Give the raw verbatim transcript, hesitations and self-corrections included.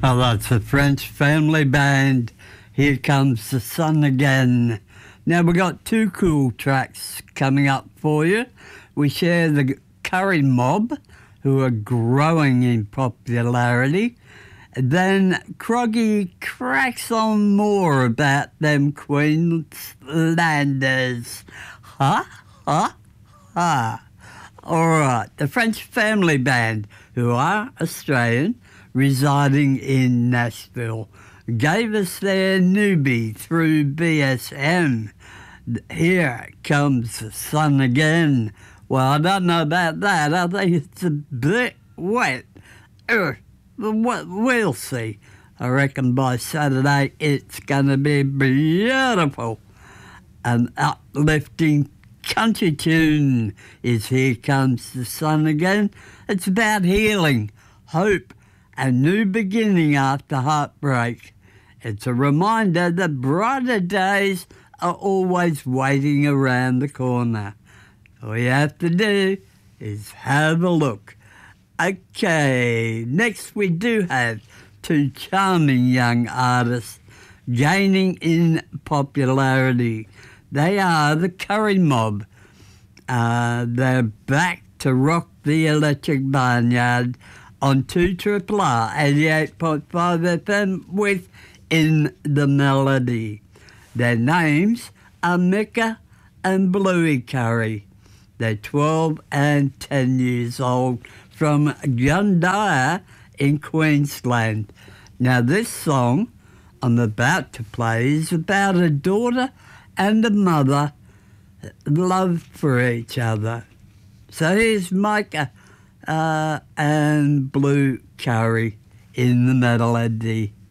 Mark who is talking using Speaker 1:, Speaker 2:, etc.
Speaker 1: Well, that's the French Family Band. Here Comes the Sun Again. Now, we've got two cool tracks coming up for you. We share the Curry Mob, who are growing in popularity. Then Croggy cracks on more about them Queenslanders. Ha, ha, ha. All right, the French Family Band, who are Australian, residing in Nashville, gave us their newbie through B S M. Here Comes the Sun Again. Well, I don't know about that. I think it's a bit wet. Ugh, we'll see. I reckon by Saturday it's going to be beautiful. An uplifting country tune is Here Comes the Sun Again. It's about healing, hope, a new beginning after heartbreak. It's a reminder that brighter days are always waiting around the corner. All you have to do is have a look. Okay, next we do have two charming young artists gaining in popularity. They are the Curry Mob. Uh, they're back to rock the electric barnyard on two R R R eighty-eight point five F M with In the Melody. Their names are Mecca and Bluey Curry. They're twelve and ten years old from Gundyre in Queensland. Now this song I'm about to play is about a daughter and a mother love for each other. So here's Micah uh, and Blue Curry in the melody.